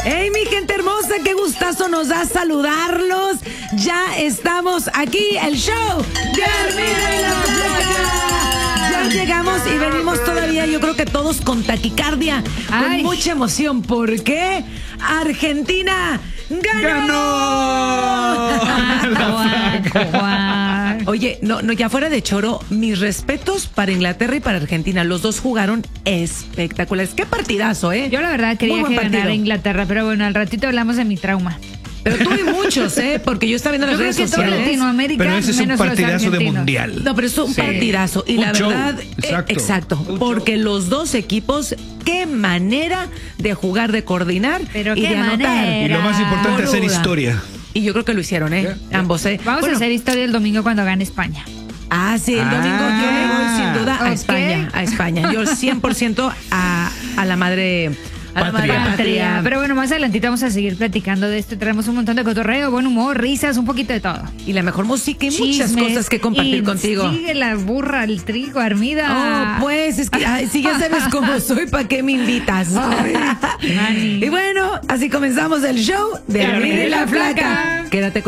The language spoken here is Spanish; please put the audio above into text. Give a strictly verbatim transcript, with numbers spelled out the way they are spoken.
Hey, mi gente hermosa, qué gustazo nos da saludarlos. Ya estamos aquí, el show de Armida y la Flaca. Ya llegamos y venimos todavía, yo creo que todos con taquicardia, Ay. con mucha emoción, porque Argentina ganó. ¡Ganó! Oye, no, no, ya fuera de choro, mis respetos para Inglaterra y para Argentina. Los dos jugaron espectaculares. Qué partidazo, ¿eh? Yo la verdad quería Muy buen que ganara partido. Inglaterra, pero bueno, al ratito hablamos de mi trauma. Pero tú y muchos, ¿eh? Porque yo estaba viendo las Yo creo redes que todo sociales. Latinoamérica, Pero ese es un menos los partidazo de argentinos. mundial. No, pero es un Sí. partidazo. Y Un la show. verdad, Exacto. eh, exacto. Un Porque los dos equipos, qué manera de jugar, de coordinar Pero y qué de anotar. manera. Y lo más importante, Boluda. hacer historia. Y yo creo que lo hicieron, ¿eh? Ya. Ambos, ¿eh? Vamos Bueno, a hacer historia el domingo cuando gane España. Ah, sí, el domingo Ah. yo le voy sin duda a Ok. España, a España. Yo cien por ciento a, a la madre, a la madre Patria. patria. Pero bueno, más adelantito vamos a seguir platicando de esto. Tenemos un montón de cotorreo, buen humor, risas, un poquito de todo. Y la mejor música y muchas Chismes, cosas que compartir y contigo. Sigue la burra, el trigo, Armida. Oh, pues es que ay, si ya sabes cómo soy, ¿para qué me invitas? Mani. Y bueno, así comenzamos el show de Armida y la Flaca. Quédate con